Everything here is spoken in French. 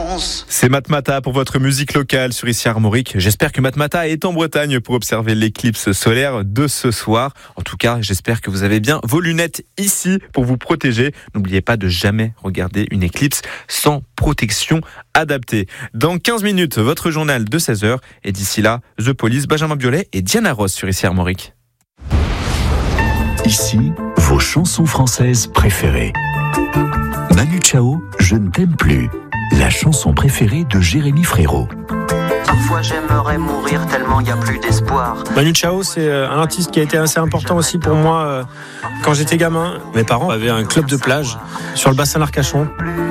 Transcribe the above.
France. C'est Matmata pour votre musique locale sur ici Armorique. J'espère que Matmata est en Bretagne pour observer l'éclipse solaire de ce soir. En tout cas, j'espère que vous avez bien vos lunettes ici pour vous protéger. N'oubliez pas de jamais regarder une éclipse sans protection adaptée. Dans 15 minutes, votre journal de 16h. Et d'ici là, The Police, Benjamin Biolay et Diana Ross sur ici Armorique. Ici, vos chansons françaises préférées. Manu Chao, Je ne t'aime plus. La chanson préférée de Jérémy Frérot. Parfois j'aimerais mourir tellement il n'y a plus d'espoir. Manu Chao, c'est un artiste qui a été assez important aussi pour moi quand j'étais gamin. Mes parents avaient un club de plage sur le bassin d'Arcachon.